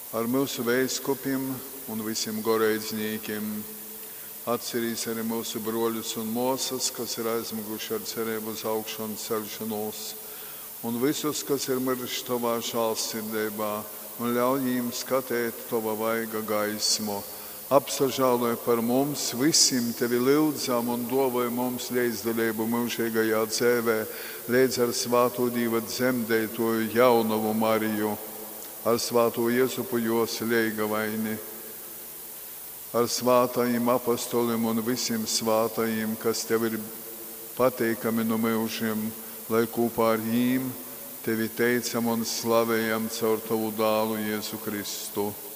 ar mūsu veiskupiem un visiem goreizniekiem. Atcerīs arī mūsu broļus un mūsas, kas ir aizmiguši ar cerību uz augšu un celšanos, un visus, kas ir miruši tavā žēlsirdībā, un ļauj viņiem skatīt tava vaiga gaismu. Apsažāloja par mums visiem tevi lūdzam un dāvāj mums līdzdalību mūžīgajā dzīvē, līdz ar svāto Dieva dzemdētoju jaunavu Mariju, ar svāto Jēzupu jos leigavaini, ar svātajiem apostoliem un visiem svātajiem, kas tev ir pateikami no mūžiem, lai kopā ar jīm tevi teicam un slavējam caur tavu dālu Jēzu Kristu.